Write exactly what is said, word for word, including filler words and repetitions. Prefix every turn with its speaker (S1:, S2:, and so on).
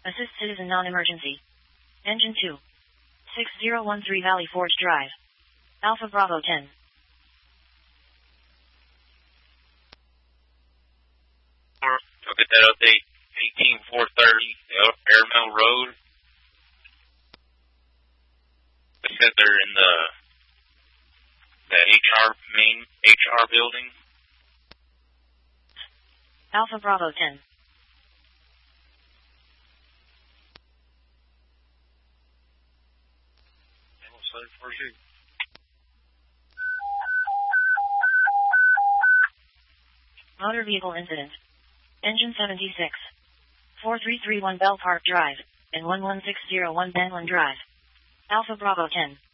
S1: Assist citizen non-emergency. Engine two. six zero one three Valley Forge Drive. Alpha Bravo ten.
S2: I'll get that update. eighteen four thirty, Airmail Road. They said they're in the the H R main H R building.
S1: Alpha Bravo ten. Motor vehicle incident. Engine seventy-six. four three three one Bell Park Drive, and one one six zero one Banlin Drive. Alpha Bravo ten.